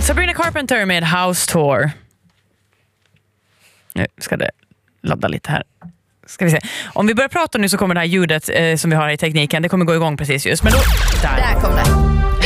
Sabrina Carpenter med House Tour. Nu ska det ladda lite här. Ska vi se. Om vi börjar prata nu så kommer det här ljudet som vi har i tekniken. Det kommer gå igång precis just. Men då... Där kom det.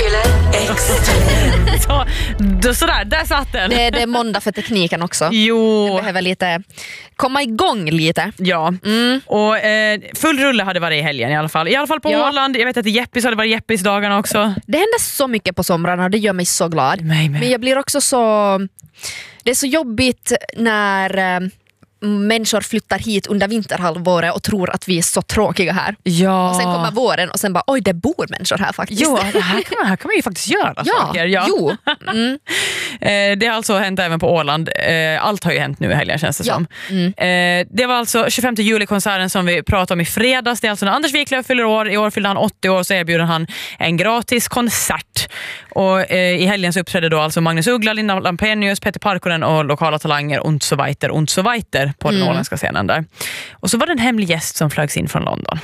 Sådär, där satt den. Det är måndag för tekniken också. Jo. Jag behöver lite komma igång lite. Ja, och full rulle hade varit i helgen i alla fall. I alla fall på Åland. Jag vet att i Jeppis hade varit Jeppis-dagarna också. Det händer så mycket på somrarna och det gör mig så glad. Men jag blir också så... Det är så jobbigt när... människor flyttar hit under vinterhalvåret och tror att vi är så tråkiga här. Ja. Och sen kommer våren och sen bara, oj, det bor människor här faktiskt. Jo, här kan man ju faktiskt göra saker. Ja. Jo. Det har alltså hänt även på Åland. Allt har ju hänt nu i helgen, känns det som. Det var alltså 25 juli-konserten som vi pratade om i fredags. Det är alltså när Anders Wiklöf fyller år. I år fyllde han 80 år, så erbjuder han en gratis konsert. Och i helgen så uppträdde då alltså Magnus Uggla, Linda Lampenius, Peter Parkonen och lokala talanger und så weiter på den åländska scenen där. Och så var det en hemlig gäst som flögs in från London.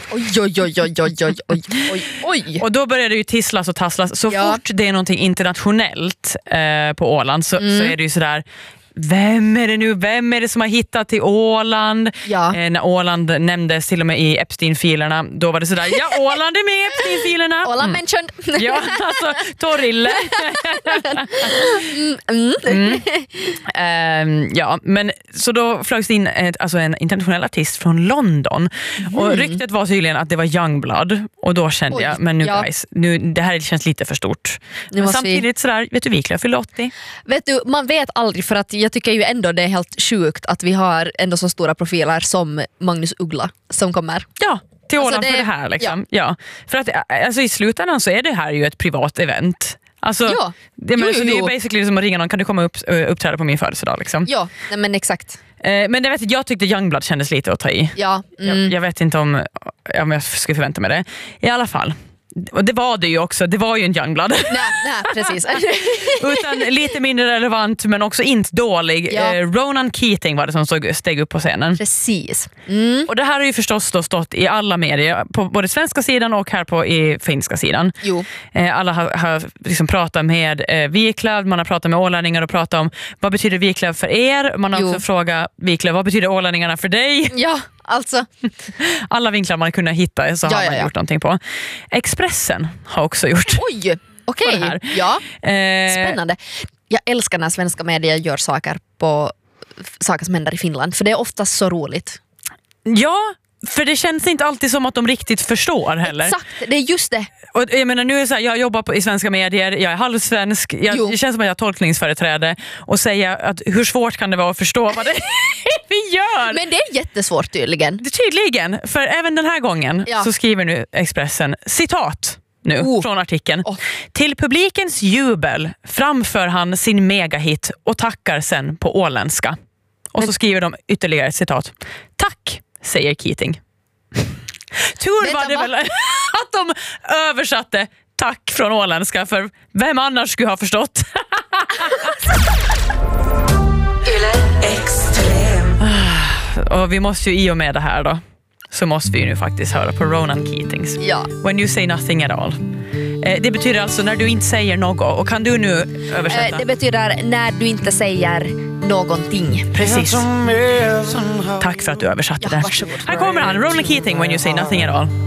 Oj. Och då började det ju tisslas och tasslas. Så fort det är någonting internationellt på Åland så är det ju sådär, vem är det som har hittat till Åland? När Åland nämndes till och med i Epstein-filerna, då var det sådär, Åland är med i Epstein-filerna. Åland mentioned. Ja, alltså Torille. Men så då flögs in en internationell artist från London. Och ryktet var tydligen att det var Youngblood. Och då kände jag, men nu guys, det här känns lite för stort. Men samtidigt sådär, vet du, Wiklöf fyller 80. Vet du, man vet aldrig, för att jag tycker ju ändå det är helt sjukt att vi har ändå så stora profiler som Magnus Uggla som kommer. Ja, till Åland för det här liksom. Ja. För att alltså, i slutändan så är det här ju ett privat event. Alltså, det är basically som att ringa någon, kan du komma upp uppträda på min födelsedag liksom. Ja, men exakt. Men jag tyckte Youngblood kändes lite att ta i. Ja. Jag vet inte om jag skulle förvänta mig det. I alla fall. Och det var det ju också, det var ju en Youngblood. Nej, precis. Utan lite mindre relevant men också inte dålig. Ronan Keating var det som steg upp på scenen. Precis. Och det här har ju förstås då stått i alla medier, på både svenska sidan och här på i finska sidan. Jo. Alla har liksom pratat med Wiklöf, man har pratat med ålänningar och pratat om vad betyder Wiklöf för er. Man har också frågat Wiklöf, vad betyder ålänningarna för dig? Ja, alltså. Alla vinklar man kunde hitta så har man gjort någonting på. Expressen har också gjort. Oj, okej. Ja, spännande. Jag älskar när svenska medier gör saker som händer i Finland, för det är oftast så roligt. Ja, för det känns inte alltid som att de riktigt förstår heller. Exakt, det är just det. Och jag menar, nu är det så här, jag jobbar i svenska medier, jag är halvsvensk, det känns som att jag har tolkningsföreträde och säga att hur svårt kan det vara att förstå vad det är vi gör. Men det är jättesvårt tydligen. Tydligen, för även den här gången så skriver nu Expressen, citat nu från artikeln. Till publikens jubel framför han sin megahit och tackar sen på åländska. Och så skriver de ytterligare ett citat. Tack, säger Keating. Tur var det väl att de översatte tack från åländska, för vem annars skulle ha förstått? Och vi måste ju i och med det här då, så måste vi ju nu faktiskt höra på Ronan Keatings When you say nothing at all. Det betyder alltså när du inte säger något. Och kan du nu översätta? Det betyder när du inte säger någonting. Precis. Tack för att du översatte det. Varsågod. Här kommer han, Ronan Keating, When you say nothing at all.